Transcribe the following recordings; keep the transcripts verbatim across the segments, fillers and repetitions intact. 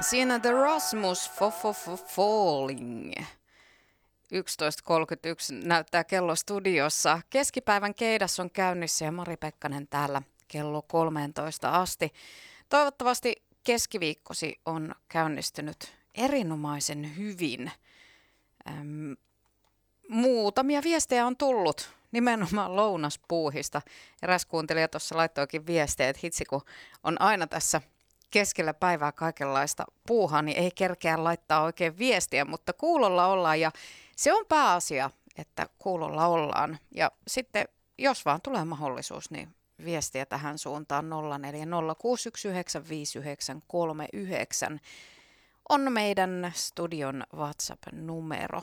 Siinä The Rasmus Falling. yksitoista kolmekymmentäyksi näyttää kello studiossa. Keskipäivän keidas on käynnissä ja Mari Pekkanen täällä kello kolmeentoista asti. Toivottavasti keskiviikkosi on käynnistynyt erinomaisen hyvin. Ähm, muutamia viestejä on tullut nimenomaan lounaspuuhista. Eräs kuuntelija tuossa laittoikin viestejä, että hitsi kun on aina tässä keskellä päivää kaikenlaista puuhaa, niin ei kerkeä laittaa oikein viestiä, mutta kuulolla ollaan ja se on pääasia, että kuulolla ollaan. Ja sitten jos vaan tulee mahdollisuus, niin viestiä tähän suuntaan nolla neljä nolla kuusi yksi yhdeksän viisi yhdeksän kolme yhdeksän on meidän studion WhatsApp-numero.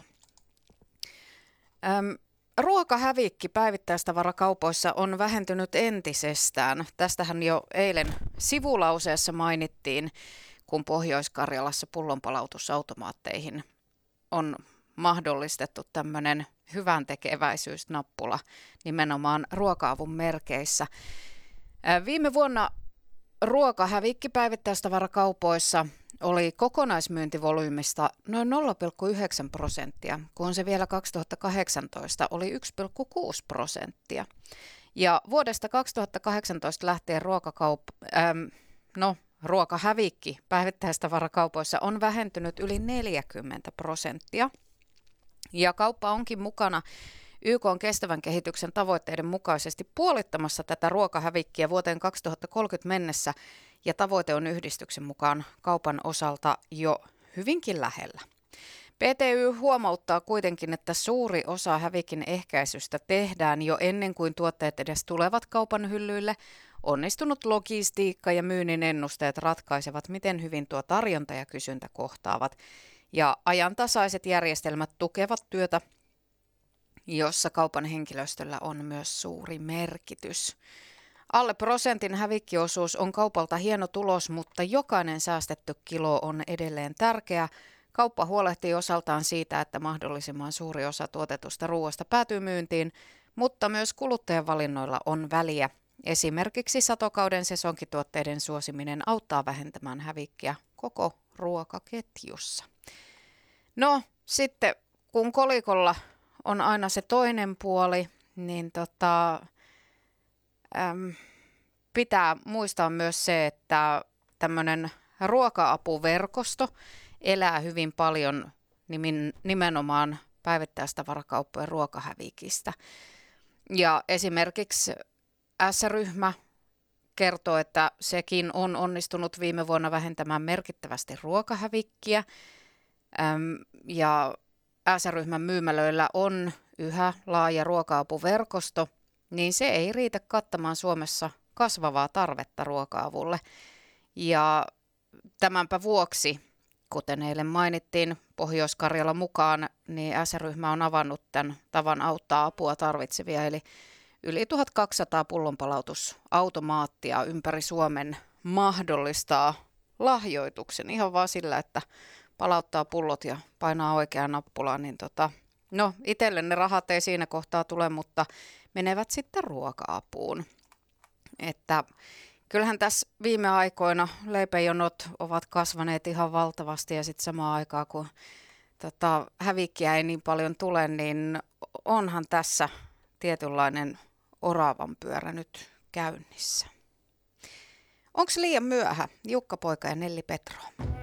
Öm, Ruokahävikki päivittäistavarakaupoissa on vähentynyt entisestään. Tästähän jo eilen sivulauseessa mainittiin, kun Pohjois-Karjalassa pullonpalautusautomaatteihin on mahdollistettu tämmöinen hyvän tekeväisyysnappula nimenomaan ruoka-avun merkeissä. Viime vuonna ruokahävikki päivittäistavarakaupoissa oli kokonaismyyntivolyymista noin nolla pilkku yhdeksän prosenttia, kun se vielä kaksituhattakahdeksantoista oli yksi pilkku kuusi prosenttia. Ja vuodesta kaksituhattakahdeksantoista lähtien ruokakaup- ähm, no, ruokahävikki päivittäistavarakaupoissa on vähentynyt yli neljäkymmentä prosenttia. Ja kauppa onkin mukana Y K:n kestävän kehityksen tavoitteiden mukaisesti puolittamassa tätä ruokahävikkiä vuoteen kaksituhattakolmekymmentä mennessä, ja tavoite on yhdistyksen mukaan kaupan osalta jo hyvinkin lähellä. P T Y huomauttaa kuitenkin, että suuri osa hävikin ehkäisystä tehdään jo ennen kuin tuotteet edes tulevat kaupan hyllyille. Onnistunut logistiikka ja myynnin ennusteet ratkaisevat, miten hyvin tuo tarjonta ja kysyntä kohtaavat. Ja ajantasaiset järjestelmät tukevat työtä, jossa kaupan henkilöstöllä on myös suuri merkitys. Alle prosentin hävikkiosuus on kaupalta hieno tulos, mutta jokainen säästetty kilo on edelleen tärkeä. Kauppa huolehtii osaltaan siitä, että mahdollisimman suuri osa tuotetusta ruoasta päätyy myyntiin, mutta myös kuluttajan valinnoilla on väliä. Esimerkiksi satokauden sesonkituotteiden suosiminen auttaa vähentämään hävikkiä koko ruokaketjussa. No sitten kun kolikolla on aina se toinen puoli, niin tota, äm, pitää muistaa myös se, että tämmöinen ruoka-apuverkosto elää hyvin paljon nimin, nimenomaan päivittäistavarakauppojen ruokahävikistä. Ja esimerkiksi S-ryhmä kertoo, että sekin on onnistunut viime vuonna vähentämään merkittävästi ruokahävikkiä. Äm, ja S-ryhmän myymälöillä on yhä laaja ruoka-apuverkosto, niin se ei riitä kattamaan Suomessa kasvavaa tarvetta ruoka-avulle. Ja tämänpä vuoksi, kuten eilen mainittiin Pohjois-Karjala mukaan, niin S-ryhmä on avannut tämän tavan auttaa apua tarvitsevia, eli yli tuhatkaksisataa pullonpalautusautomaattia ympäri Suomen mahdollistaa lahjoituksen ihan vaan sillä, että palauttaa pullot ja painaa oikeaa nappulaa, niin tota, no itselle ne rahat ei siinä kohtaa tule, mutta menevät sitten ruoka-apuun. Että kyllähän tässä viime aikoina leipäjonot ovat kasvaneet ihan valtavasti ja sitten samaan aikaan kun tota, hävikkiä ei niin paljon tule, niin onhan tässä tietynlainen oravan pyörä nyt käynnissä. Onko liian myöhä? Jukka Poika ja Nelli Petro.